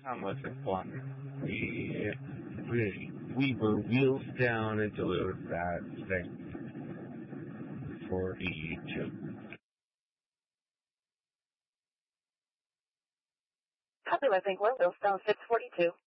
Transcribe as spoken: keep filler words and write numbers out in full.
how much it fun. We, we, we were wheels down and delivered that thing for E two. Copy, I think we're wheels down six forty-two.